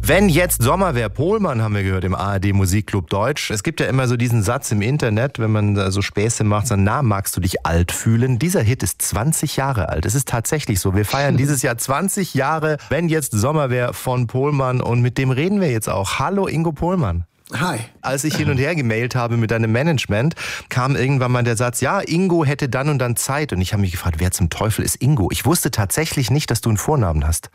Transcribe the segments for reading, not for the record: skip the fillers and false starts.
Wenn jetzt Sommer wäre, Pohlmann haben wir gehört im ARD Musikclub Deutsch. Es gibt ja immer so diesen Satz im Internet, wenn man da so Späße macht, so, na, magst du dich alt fühlen? Dieser Hit ist 20 Jahre alt. Es ist tatsächlich so. Wir feiern dieses Jahr 20 Jahre, wenn jetzt Sommer wäre, von Pohlmann. Und mit dem reden wir jetzt auch. Hallo Ingo Pohlmann. Hi. Als ich hin und her gemailt habe mit deinem Management, kam irgendwann mal der Satz, ja, Ingo hätte dann und dann Zeit. Und ich habe mich gefragt, wer zum Teufel ist Ingo? Ich wusste tatsächlich nicht, dass du einen Vornamen hast.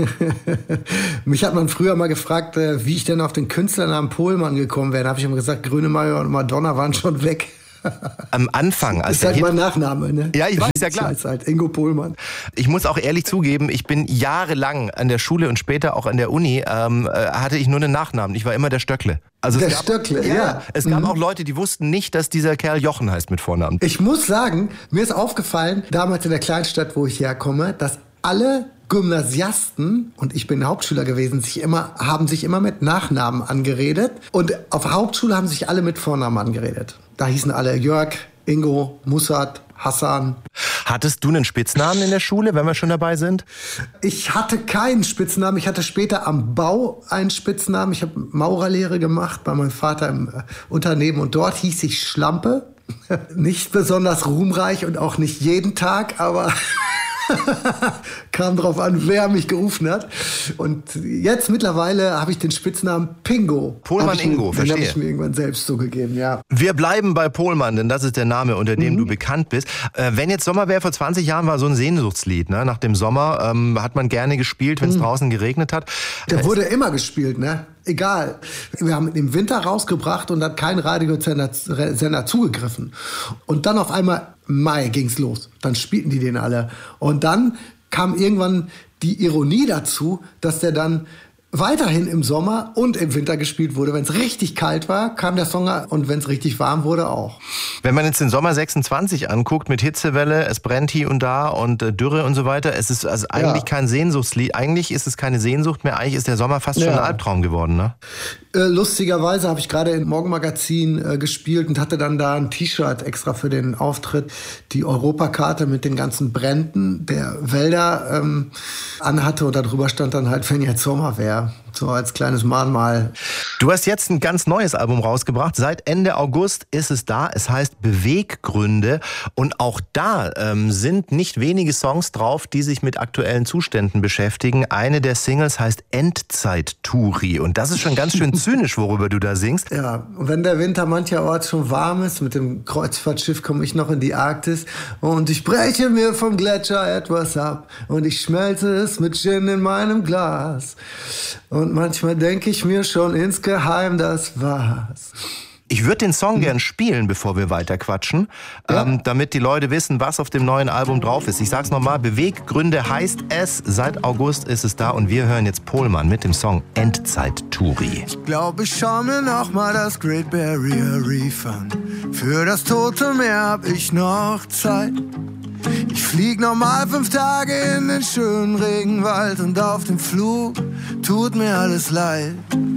Mich hat man früher mal gefragt, wie ich denn auf den Künstlernamen Pohlmann gekommen wäre. Da habe ich immer gesagt, Grönemeyer und Madonna waren schon weg. Am Anfang. Als das ist halt mein Nachname, ne? Ja, ich weiß, ja klar. Das halt Ingo Pohlmann. Ich muss auch ehrlich zugeben, ich bin jahrelang an der Schule und später auch an der Uni, hatte ich nur einen Nachnamen. Ich war immer der Stöckle. Also der Stöckle, ja. Es gab auch Leute, die wussten nicht, dass dieser Kerl Jochen heißt mit Vornamen. Ich muss sagen, mir ist aufgefallen, damals in der Kleinstadt, wo ich herkomme, dass alle Gymnasiasten, und ich bin Hauptschüler gewesen, haben sich immer mit Nachnamen angeredet. Und auf der Hauptschule haben sich alle mit Vornamen angeredet. Da hießen alle Jörg, Ingo, Mussat, Hassan. Hattest du einen Spitznamen in der Schule, wenn wir schon dabei sind? Ich hatte keinen Spitznamen. Ich hatte später am Bau einen Spitznamen. Ich habe Maurerlehre gemacht bei meinem Vater im Unternehmen. Und dort hieß ich Schlampe. Nicht besonders ruhmreich und auch nicht jeden Tag, aber kam drauf an, wer mich gerufen hat. Und jetzt mittlerweile habe ich den Spitznamen Pingo. Pohlmann Ingo, verstehe. Den habe ich mir irgendwann selbst so gegeben, ja. Wir bleiben bei Pohlmann, denn das ist der Name, unter dem du bekannt bist. Wenn jetzt Sommer wäre, vor 20 Jahren war so ein Sehnsuchtslied. Ne? Nach dem Sommer hat man gerne gespielt, wenn es draußen geregnet hat. Der wurde immer gespielt, ne? Egal. Wir haben ihn im Winter rausgebracht und hat kein Radiosender zugegriffen. Und dann auf einmal Mai ging's los. Dann spielten die den alle. Und dann kam irgendwann die Ironie dazu, dass der dann weiterhin im Sommer und im Winter gespielt wurde. Wenn es richtig kalt war, kam der Song, und wenn es richtig warm wurde, auch. Wenn man jetzt den Sommer 26 anguckt mit Hitzewelle, es brennt hier und da und Dürre und so weiter, es ist also eigentlich kein Sehnsuchtslied. Eigentlich ist es keine Sehnsucht mehr. Eigentlich ist der Sommer fast schon ein Albtraum geworden, ne? Lustigerweise habe ich gerade im Morgenmagazin gespielt und hatte dann da ein T-Shirt extra für den Auftritt, die Europakarte mit den ganzen Bränden der Wälder anhatte, und darüber stand dann halt, wenn jetzt Sommer wäre. So als kleines Mahnmal. Du hast jetzt ein ganz neues Album rausgebracht. Seit Ende August ist es da. Es heißt Beweggründe. Und auch da sind nicht wenige Songs drauf, die sich mit aktuellen Zuständen beschäftigen. Eine der Singles heißt Endzeit-Touri. Und das ist schon ganz schön zynisch, worüber du da singst. Ja, und wenn der Winter mancherorts schon warm ist, mit dem Kreuzfahrtschiff komme ich noch in die Arktis. Und ich breche mir vom Gletscher etwas ab. Und ich schmelze es mit Gin in meinem Glas. Und manchmal denke ich mir schon insgeheim, das war's. Ich würde den Song gern spielen, bevor wir weiter quatschen, damit die Leute wissen, was auf dem neuen Album drauf ist. Ich sag's nochmal, Beweggründe heißt es. Seit August ist es da und wir hören jetzt Pohlmann mit dem Song Endzeit-Touri. Ich glaube, ich schau mir nochmal das Great Barrier Reef an. Für das Tote Meer hab ich noch Zeit. Ich flieg nochmal 5 Tage in den schönen Regenwald und auf dem Flug tut mir alles leid.